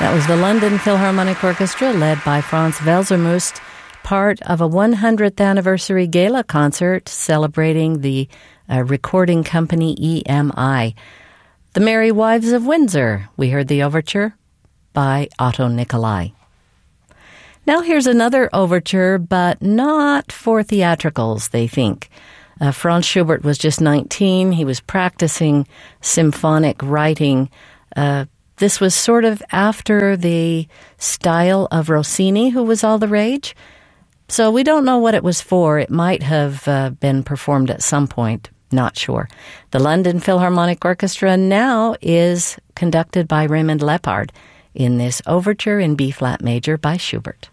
That was the London Philharmonic Orchestra, led by Franz Welsermust, part of a 100th anniversary gala concert celebrating the recording company EMI. The Merry Wives of Windsor, we heard the overture by Otto Nicolai. Now here's another overture, but not for theatricals, they think. Franz Schubert was just 19. He was practicing symphonic writing. This was sort of after the style of Rossini, who was all the rage. So we don't know what it was for. It might have been performed at some point. Not sure. The London Philharmonic Orchestra now is conducted by Raymond Lepard in this overture in B-flat major by Schubert.